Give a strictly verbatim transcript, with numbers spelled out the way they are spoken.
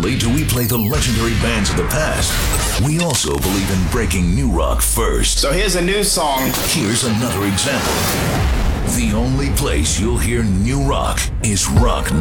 only do we play the legendary bands of the past, we also believe in breaking new rock first. So here's a new song. Here's another example. The only place you'll hear new rock is Rock